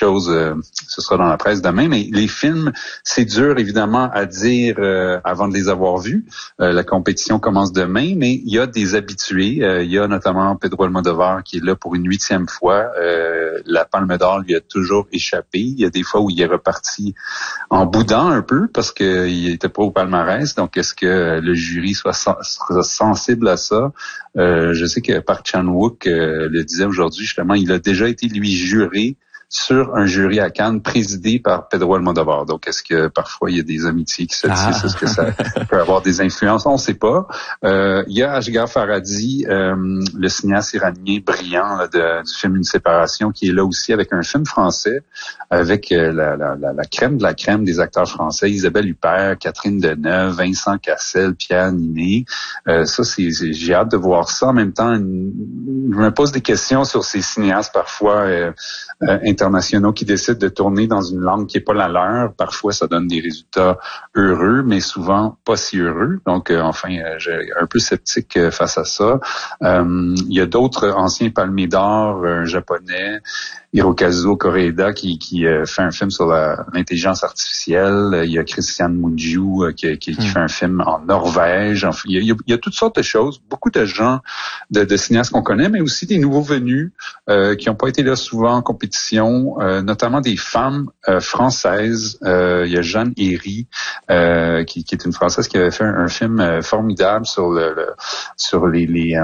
chose, ce sera dans la presse demain. Mais les films, c'est dur évidemment à dire avant de les avoir vus. La compétition commence demain, mais il y a des habitués. Il y a notamment Pedro Almodovar qui est là pour une 8e fois. La Palme d'Or lui a toujours échappé. Il y a des fois où il est reparti en boudant un peu parce qu'il était pas au palmarès. Donc, est-ce que le jury sera sensible à ça? Je sais que Park Chan-wook le disait aujourd'hui, justement, il a déjà été, lui, juré sur un jury à Cannes présidé par Pedro Almodovar. Donc, est-ce que parfois il y a des amitiés qui se tissent? Est-ce que ça peut avoir des influences? On ne sait pas. Il y a Asghar Farhadi, le cinéaste iranien brillant là, du film Une séparation, qui est là aussi avec un film français, avec la crème de la crème des acteurs français, Isabelle Huppert, Catherine Deneuve, Vincent Cassel, Pierre Ninet. Ça, j'ai hâte de voir ça. En même temps, je me pose des questions sur ces cinéastes parfois internationaux qui décident de tourner dans une langue qui est pas la leur. Parfois, ça donne des résultats heureux, mais souvent pas si heureux. Donc, j'ai un peu sceptique face à ça. Il y a d'autres anciens palmiers d'or, un japonais, Hirokazu Koreeda, qui fait un film sur l'intelligence artificielle. Il y a Christiane Mungiu qui fait un film en Norvège. Enfin, il y a toutes sortes de choses. Beaucoup de gens, de cinéastes qu'on connaît, mais aussi des nouveaux venus qui n'ont pas été là souvent en compétition, notamment des femmes françaises. Il y a Jeanne Herry, qui est une Française qui avait fait un film formidable sur les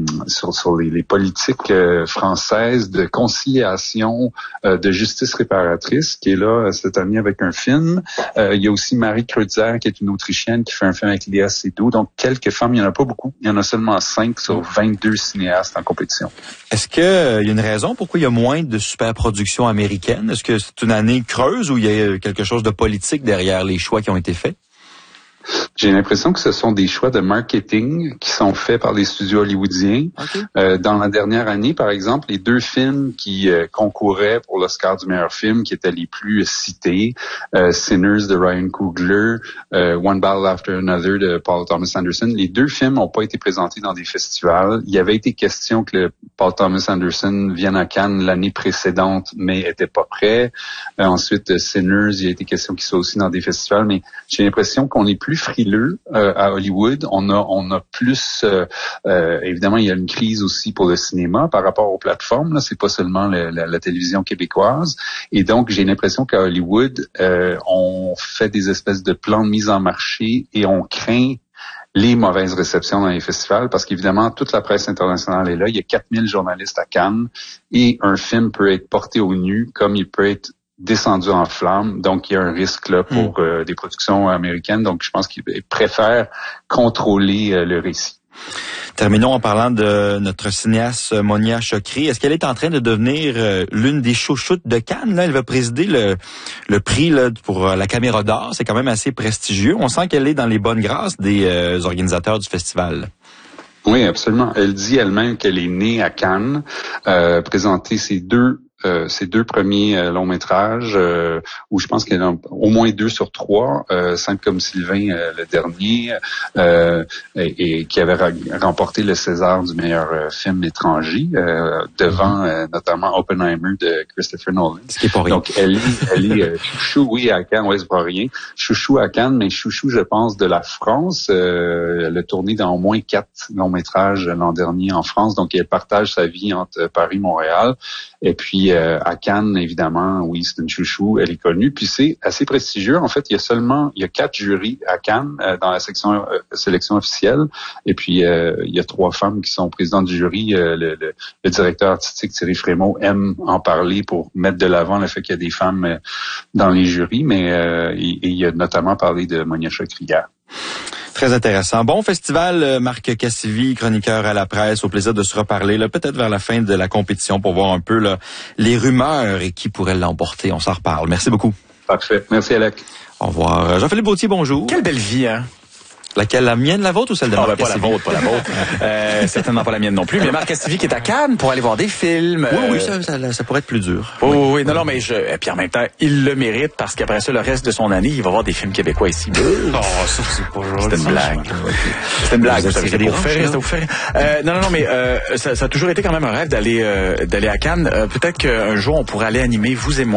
politiques françaises de conciliation, de justice réparatrice, qui est là cette année avec un film. Il y a aussi Marie Kreutzer, qui est une Autrichienne, qui fait un film avec Léa Seydoux. Donc, quelques femmes, il n'y en a pas beaucoup. Il y en a seulement 5 sur 22 cinéastes en compétition. Est-ce qu'il y a une raison pourquoi il y a moins de superproductions américaines? Est-ce que c'est une année creuse ou il y a quelque chose de politique derrière les choix qui ont été faits? J'ai l'impression que ce sont des choix de marketing qui sont faits par les studios hollywoodiens. Okay. Dans la dernière année, par exemple, les 2 films qui concouraient pour l'Oscar du meilleur film, qui étaient les plus cités, Sinners de Ryan Coogler, One Battle After Another de Paul Thomas Anderson, les 2 films n'ont pas été présentés dans des festivals. Il y avait été question que Paul Thomas Anderson vienne à Cannes l'année précédente, mais était pas prêt. Ensuite, Sinners, il y a été question qu'il soit aussi dans des festivals, mais j'ai l'impression qu'on est plus frileux à Hollywood. On a plus évidemment, il y a une crise aussi pour le cinéma par rapport aux plateformes. Là, c'est pas seulement la télévision québécoise. Et donc, j'ai l'impression qu'à Hollywood, on fait des espèces de plans de mise en marché et on craint les mauvaises réceptions dans les festivals parce qu'évidemment, toute la presse internationale est là. Il y a 4000 journalistes à Cannes et un film peut être porté au nu comme il peut être descendu en flammes. Donc, il y a un risque là pour des productions américaines. Donc, je pense qu'ils préfèrent contrôler le récit. Terminons en parlant de notre cinéaste Monia Chokri. Est-ce qu'elle est en train de devenir l'une des chouchoutes de Cannes? Là, elle va présider le prix là, pour la Caméra d'Or. C'est quand même assez prestigieux. On sent qu'elle est dans les bonnes grâces des organisateurs du festival. Oui, absolument. Elle dit elle-même qu'elle est née à Cannes, présenter ses deux premiers longs métrages, où je pense qu'elle a au moins 2 sur 3, Simple comme Sylvain, le dernier, et qui avait remporté le César du meilleur film étranger, devant notamment Oppenheimer de Christopher Nolan. Ce qui est pas rien. Donc elle est chouchou, oui, à Cannes, ouais, c'est pas rien. Chouchou à Cannes, mais chouchou, je pense, de la France. Elle a tourné dans au moins 4 longs métrages l'an dernier en France, donc elle partage sa vie entre Paris et Montréal. Et puis à Cannes, évidemment, oui, c'est une chouchou, elle est connue. Puis c'est assez prestigieux. En fait, il y a 4 jurys à Cannes dans la sélection officielle. Et puis il y a 3 femmes qui sont présidentes du jury. Le directeur artistique Thierry Frémaux aime en parler pour mettre de l'avant le fait qu'il y a des femmes dans les jurys. Mais il a notamment parlé de Monia Chokri hier. Très intéressant. Bon festival, Marc Cassivi, chroniqueur à la presse. Au plaisir de se reparler, là, peut-être vers la fin de la compétition pour voir un peu là, les rumeurs et qui pourrait l'emporter. On s'en reparle. Merci beaucoup. Parfait. Merci, Alec. Au revoir. Jean-Philippe Bautier, bonjour. Quelle belle vie, hein? Laquelle, la mienne, la vôtre ou celle de Marc Cassivi? Pas la vôtre. Certainement pas la mienne non plus. Mais Marc Cassivi qui est à Cannes pour aller voir des films. Oui, ça pourrait être plus dur. Oui, non, mais et puis en même temps, il le mérite parce qu'après ça, le reste de son année, il va voir des films québécois ici. Non, ça, c'est pas genre. C'était une blague. C'était une blague. Ça vous fait rire. Non, mais ça a toujours été quand même un rêve d'aller à Cannes. Peut-être qu'un jour, on pourrait aller animer, vous et moi,